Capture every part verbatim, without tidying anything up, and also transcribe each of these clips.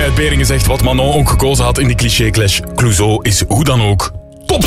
uit Beringen zegt wat Manon ook gekozen had in die cliché-clash. Clouseau is hoe dan ook top.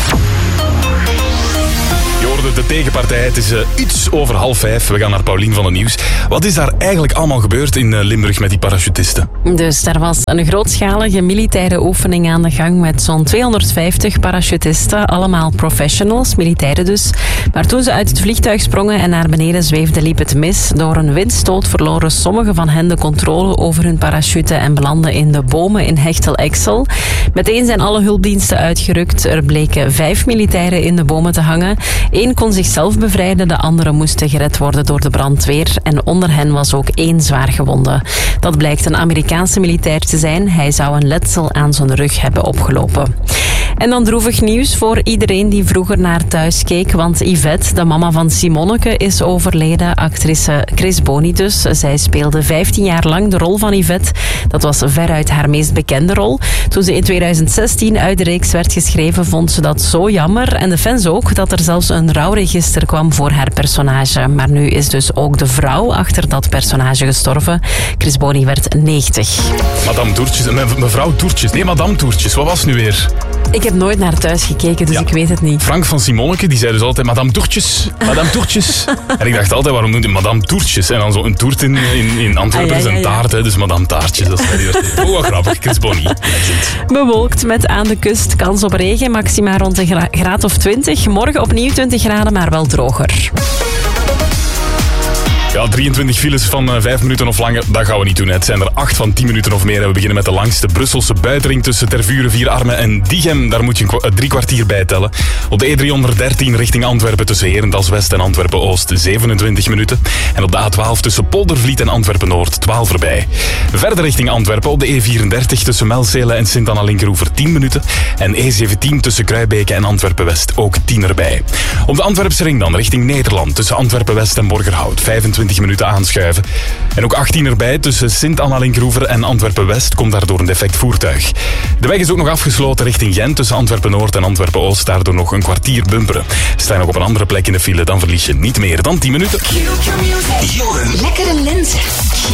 Je hoorde de tegenpartij. Het is uh, iets over half vijf. We gaan naar Paulien van het Nieuws. Wat is daar eigenlijk allemaal gebeurd in uh, Limburg met die parachutisten? Dus er was een grootschalige militaire oefening aan de gang met zo'n tweehonderdvijftig parachutisten. Allemaal professionals, militairen dus. Maar toen ze uit het vliegtuig sprongen en naar beneden zweefden, liep het mis. Door een windstoot verloren sommigen van hen de controle over hun parachute en belanden in de bomen in Hechtel-Exel. Meteen zijn alle hulpdiensten uitgerukt. Er bleken vijf militairen in de bomen te hangen. Eén kon zichzelf bevrijden, de anderen moesten gered worden door de brandweer. En onder hen was ook één zwaar gewonde. Dat blijkt een Amerikaanse militair te zijn. Hij zou een letsel aan zijn rug hebben opgelopen. En dan droevig nieuws voor iedereen die vroeger naar Thuis keek. Want Yvette, de mama van Simonneke, is overleden. Actrice Chris Boni dus. Zij speelde vijftien jaar lang de rol van Yvette. Dat was veruit haar meest bekende rol. Toen ze in tweeduizend zestien uit de reeks werd geschreven, vond ze dat zo jammer. En de fans ook, dat er zelfs een rouwregister kwam voor haar personage. Maar nu is dus ook de vrouw achter dat personage gestorven. Chris Boni werd negentig. Madame Toertjes, me, mevrouw Toertjes. Nee, Madame Toertjes. Wat was het nu weer? Ik heb nooit naar Thuis gekeken, dus ja. Ik weet het niet. Frank van Simonneke, die zei dus altijd Madame Toertjes, Madame Toertjes. En ik dacht altijd, waarom noemt hij Madame Toertjes? En dan zo een toert in, in, in Antwerpen, ah, ja, ja, ja. Een taart, hè, dus Madame Taartjes. Dat is wel oh, grappig. Chris Boni. Bewolkt met aan de kust kans op regen, maxima rond een gra- graad of twintig. Morgen opnieuw twintig graden, maar wel droger. Ja, drieëntwintig files van uh, vijf minuten of langer, dat gaan we niet doen. Het zijn er acht van tien minuten of meer. En we beginnen met de langste Brusselse buitenring tussen Tervuren, Vierarmen en Diegem. Daar moet je een kwa- drie kwartier bij tellen. Op de E driehonderddertien richting Antwerpen tussen Herentals West en Antwerpen Oost zevenentwintig minuten. En op de A twaalf tussen Poldervliet en Antwerpen Noord twaalf erbij. Verder richting Antwerpen op de E vierendertig tussen Melzele en Sint-Anna-Linkeroever tien minuten. En E zeventien tussen Kruibeke en Antwerpen West ook tien erbij. Op de Antwerpse ring dan richting Nederland tussen Antwerpen West en Borgerhout vijfentwintig minuten aanschuiven. En ook achttien erbij tussen Sint-Anna-Linkeroever en Antwerpen-West komt daardoor een defect voertuig. De weg is ook nog afgesloten richting Gent tussen Antwerpen-Noord en Antwerpen-Oost. Daardoor nog een kwartier bumperen. Sta je nog op een andere plek in de file, dan verlies je niet meer dan tien minuten. Lekkere lenzen.